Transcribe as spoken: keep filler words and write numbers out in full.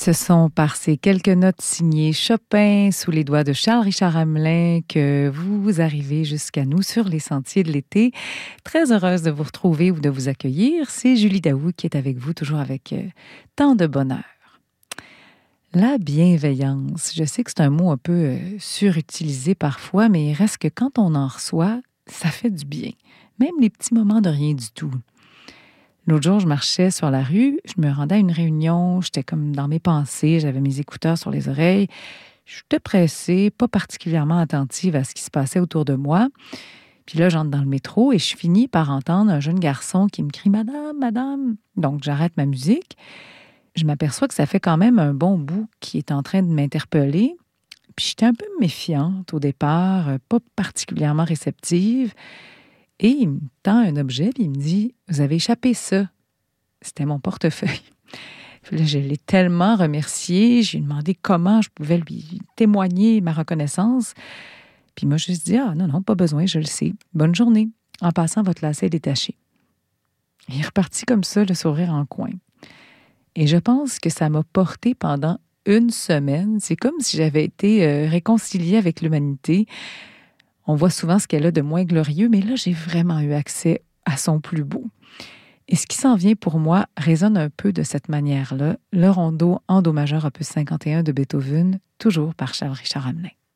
Ce sont par ces quelques notes signées Chopin sous les doigts de Charles-Richard Hamelin que vous arrivez jusqu'à nous sur les sentiers de l'été. Très heureuse de vous retrouver ou de vous accueillir. C'est Julie Daoust qui est avec vous, toujours avec euh, tant de bonheur. La bienveillance, je sais que c'est un mot un peu euh, surutilisé parfois, mais il reste que quand on en reçoit, ça fait du bien. Même les petits moments de rien du tout. L'autre jour, je marchais sur la rue, je me rendais à une réunion, j'étais comme dans mes pensées, j'avais mes écouteurs sur les oreilles. J'étais pressée, pas particulièrement attentive à ce qui se passait autour de moi. Puis là, j'entre dans le métro et je finis par entendre un jeune garçon qui me crie « Madame, madame ». Donc, j'arrête ma musique. Je m'aperçois que ça fait quand même un bon bout qui est en train de m'interpeller. Puis j'étais un peu méfiante au départ, pas particulièrement réceptive. Et il me tend un objet, puis il me dit « Vous avez échappé ça. » C'était mon portefeuille. Puis là, je l'ai tellement remercié. Je lui ai demandé comment je pouvais lui témoigner ma reconnaissance. Puis il m'a juste dit « Ah non, non, pas besoin, je le sais. Bonne journée. En passant, votre lacet est détaché. » Il est reparti comme ça, le sourire en coin. Et je pense que ça m'a porté pendant une semaine. C'est comme si j'avais été euh, réconciliée avec l'humanité. On voit souvent ce qu'elle a de moins glorieux, mais là, j'ai vraiment eu accès à son plus beau. Et ce qui s'en vient pour moi résonne un peu de cette manière-là, le rondo en do majeur opus cinquante et un de Beethoven, toujours par Charles-Richard Hamelin.